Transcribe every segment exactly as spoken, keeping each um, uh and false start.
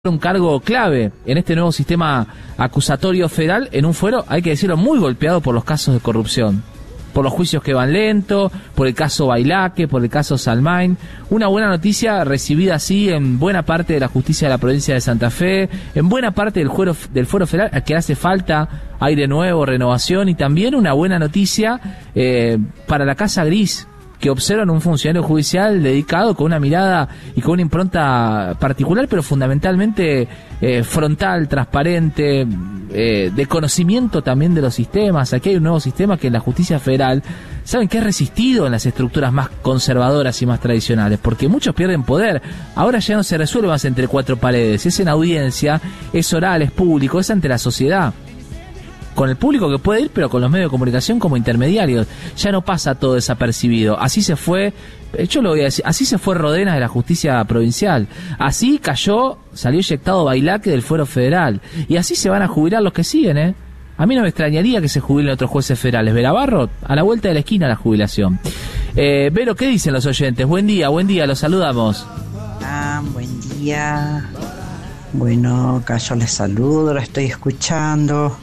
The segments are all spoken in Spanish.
un cargo clave en este nuevo sistema acusatorio federal, en un fuero, hay que decirlo, muy golpeado por los casos de corrupción, por los juicios que van lento, por el caso Bailaque, por el caso Salmain. Una buena noticia recibida así en buena parte de la justicia de la provincia de Santa Fe, en buena parte del fuero, del fuero federal, a que hace falta aire nuevo, renovación, y también una buena noticia eh, para la Casa Gris, que observan un funcionario judicial dedicado con una mirada y con una impronta particular, pero fundamentalmente eh, frontal, transparente, eh, de conocimiento también de los sistemas. Aquí hay un nuevo sistema que en la justicia federal, saben que es resistido en las estructuras más conservadoras y más tradicionales, porque muchos pierden poder. Ahora ya no se resuelve más entre cuatro paredes, es en audiencia, es oral, es público, es ante la sociedad, con el público que puede ir, pero con los medios de comunicación como intermediarios. Ya no pasa todo desapercibido. Así se fue, yo lo voy a decir, así se fue Rodenas de la justicia provincial. Así cayó, salió eyectado Bailaque del fuero federal. Y así se van a jubilar los que siguen, ¿eh? A mí no me extrañaría que se jubilen otros jueces federales. Verabarro, a la vuelta de la esquina la jubilación. Eh, Vero, ¿qué dicen los oyentes? Buen día, buen día, los saludamos. Ah, buen día. Bueno, acá yo les saludo, lo estoy escuchando.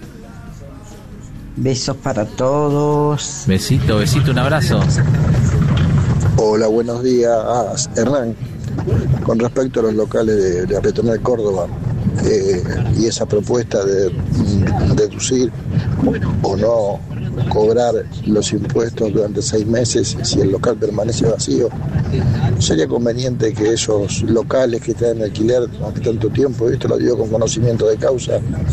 Besos para todos. Besito, besito, un abrazo. Hola, buenos días, Hernán. Con respecto a los locales de, de Peatonal Córdoba eh, y esa propuesta de deducir o no cobrar los impuestos durante seis meses si el local permanece vacío, sería conveniente que esos locales que están en alquiler durante tanto tiempo, esto lo digo con conocimiento de causa,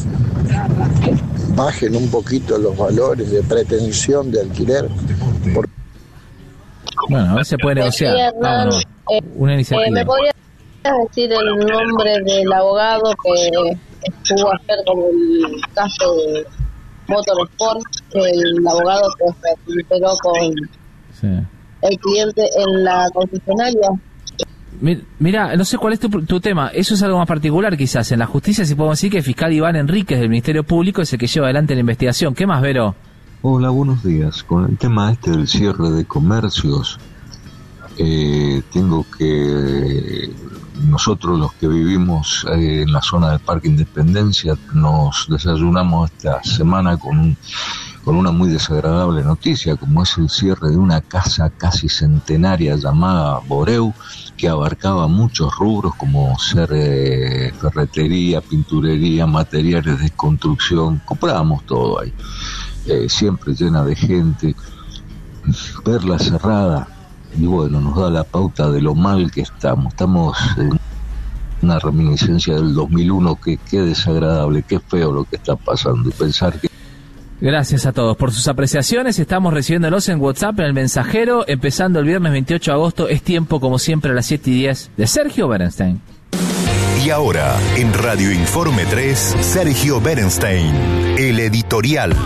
bajen un poquito los valores de pretensión de alquiler. Por... Bueno, a ver si se puede negociar. Vámonos. Eh, Una iniciativa. Eh, ¿Me podrías decir el nombre del abogado que estuvo ayer con el caso de Motorsport? El abogado que se pegó con sí. el cliente en la concesionaria. Mira, no sé cuál es tu, tu tema. Eso es algo más particular quizás. En la justicia sí podemos decir que el fiscal Iván Enríquez del Ministerio Público es el que lleva adelante la investigación. ¿Qué más, Vero? Hola, buenos días. Con el tema este del cierre de comercios, eh, tengo que... Nosotros los que vivimos eh, en la zona del Parque Independencia nos desayunamos esta semana con un... con una muy desagradable noticia, como es el cierre de una casa casi centenaria llamada Boreu, que abarcaba muchos rubros como ser eh, ferretería, pinturería, materiales de construcción, comprábamos todo ahí, eh, siempre llena de gente. Verla cerrada, y bueno, nos da la pauta de lo mal que estamos, estamos en una reminiscencia del dos mil uno, que qué desagradable, qué feo lo que está pasando, y pensar que... Gracias a todos por sus apreciaciones. Estamos recibiéndolos en WhatsApp, en el mensajero. Empezando el viernes veintiocho de agosto, es tiempo, como siempre, a las siete y diez de Sergio Berenstein. Y ahora, en Radio Informe tres, Sergio Berenstein, el editorial.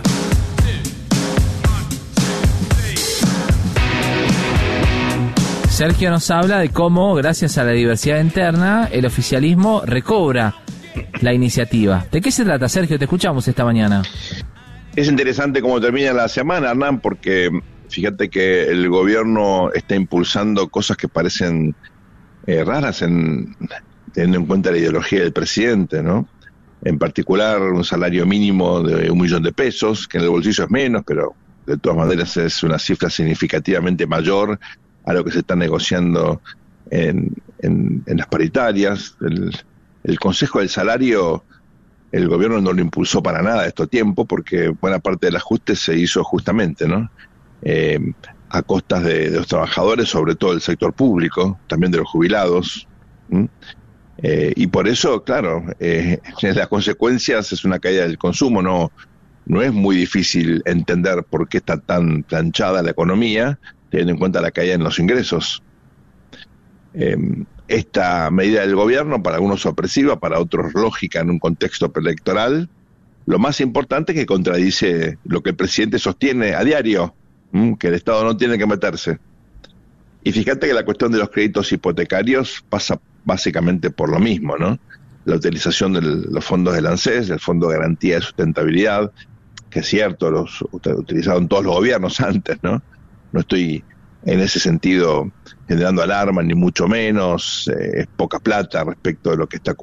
Sergio nos habla de cómo, gracias a la diversidad interna, el oficialismo recobra la iniciativa. ¿De qué se trata, Sergio? Te escuchamos esta mañana. Es interesante cómo termina la semana, Hernán, porque fíjate que el gobierno está impulsando cosas que parecen eh, raras, en, teniendo en cuenta la ideología del presidente, ¿no? En particular, un salario mínimo de un millón de pesos, que en el bolsillo es menos, pero de todas maneras es una cifra significativamente mayor a lo que se está negociando en, en, en las paritarias. El, el Consejo del Salario, el gobierno no lo impulsó para nada estos tiempos, porque buena parte del ajuste se hizo justamente, ¿no? Eh, a costas de, de los trabajadores, sobre todo del sector público, también de los jubilados. ¿Mm? Eh, y por eso, claro, eh, las consecuencias es una caída del consumo. No, no es muy difícil entender por qué está tan planchada la economía, teniendo en cuenta la caída en los ingresos. Eh, esta medida del gobierno, para algunos sorpresiva, para otros lógica en un contexto preelectoral, lo más importante es que contradice lo que el presidente sostiene a diario, ¿m? que el Estado no tiene que meterse. Y fíjate que la cuestión de los créditos hipotecarios pasa básicamente por lo mismo, ¿no? La utilización de los fondos del ANSES, del Fondo de Garantía de Sustentabilidad, que es cierto, los utilizaron todos los gobiernos antes, ¿no? No estoy en ese sentido generando alarma, ni mucho menos, eh, es poca plata respecto de lo que está